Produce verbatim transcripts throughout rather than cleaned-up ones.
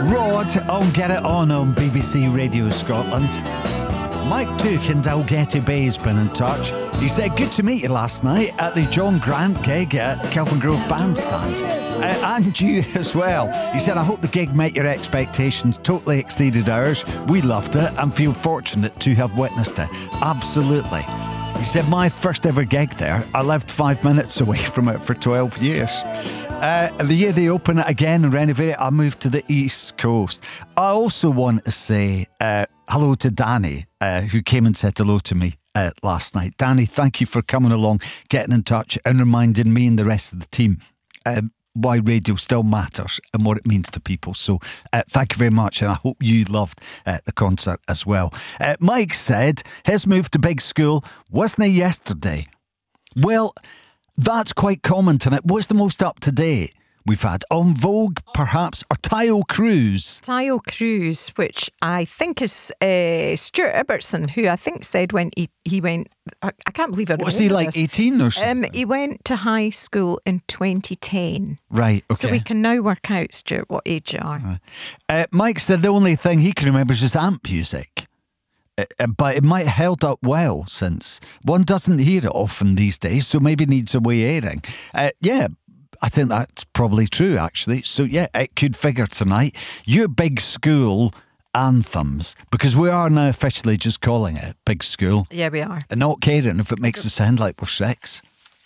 Rod on Get It On on B B C Radio Scotland. Mike Took in Dalgety Bay has been in touch. He said, good to meet you last night at the John Grant gig at Kelvin Grove Bandstand. Uh, and you as well. He said, I hope the gig met your expectations, totally exceeded ours. We loved it and feel fortunate to have witnessed it. Absolutely. He said, my first ever gig there, I lived five minutes away from it for twelve years. Uh, the year they open it again and renovate it, I moved to the East Coast. I also want to say uh, hello to Danny, uh, who came and said hello to me uh, last night. Danny, thank you for coming along, getting in touch and reminding me and the rest of the team uh, why radio still matters and what it means to people. So uh, thank you very much, and I hope you loved uh, the concert as well. Uh, Mike said his move to big school wasn't yesterday. Well, that's quite common tonight. What's the most up to date we've had? On Vogue, perhaps, or Tayo Cruz? Tayo Cruz, which I think is uh, Stuart Ibbotson, who I think said when he, he went, I, I can't believe it. Was he like eighteen or something? Um, he went to high school in twenty ten. Right, okay. So we can now work out, Stuart, what age you are. Right. Uh, Mike said the only thing he can remember is his amp music. Uh, but it might have held up well since one doesn't hear it often these days, so maybe needs a way airing. Uh, yeah, I think that's probably true, actually. So yeah, it could figure tonight. Your big school anthems, because we are now officially just calling it big school. Yeah, we are. And not caring if it makes us sound like we're six.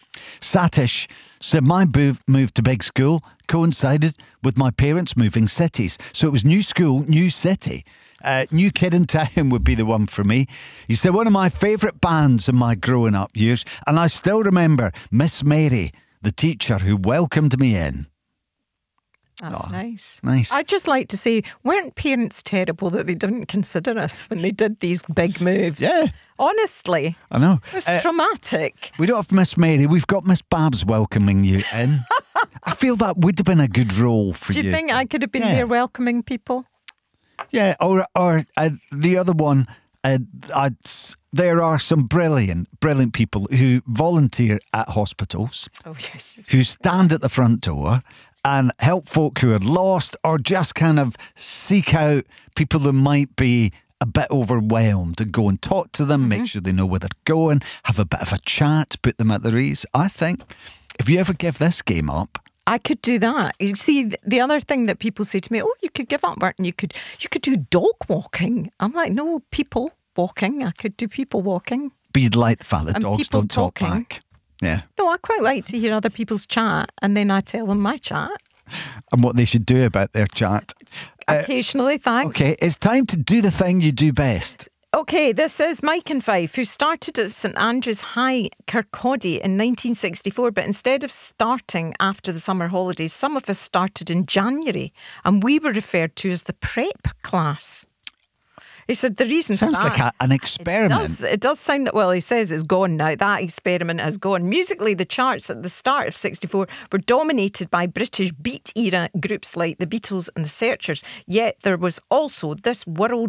Satish said my move, move to big school coincided with my parents moving cities. So it was new school, new city. Uh, new kid in town would be the one for me. He said one of my favourite bands in my growing up years, and I still remember Miss Mary, the teacher who welcomed me in. That's oh, nice. Nice. I'd just like to say, weren't parents terrible that they didn't consider us when they did these big moves? Yeah. Honestly. I know. It was uh, traumatic. We don't have Miss Mary. We've got Miss Babs welcoming you in. I feel that would have been a good role for you. Do you think I could have been yeah. there welcoming people? Yeah, or or uh, the other one, uh, I'd, there are some brilliant, brilliant people who volunteer at hospitals, oh, yes. who stand at the front door and help folk who are lost or just kind of seek out people who might be a bit overwhelmed and go and talk to them, mm-hmm. make sure they know where they're going, have a bit of a chat, put them at their ease. I think if you ever give this game up, I could do that. You see, the other thing that people say to me, oh, you could give up work and you could you could do dog walking. I'm like, no, people walking. I could do people walking. But you'd like the fact that and dogs don't talking. talk back. Yeah. No, I quite like to hear other people's chat and then I tell them my chat. And what they should do about their chat. Occasionally, uh, thanks. Okay, it's time to do the thing you do best. Okay, this is Mike and Fife, who started at St Andrews High, Kirkcaldy in nineteen sixty-four, but instead of starting after the summer holidays, some of us started in January, and we were referred to as the prep class. He said the reason Sounds for that, like a, an experiment. It does, it does sound, well, he says it's gone now. That experiment has gone. Musically, the charts at the start of sixty-four were dominated by British beat era groups like the Beatles and the Searchers. Yet there was also this world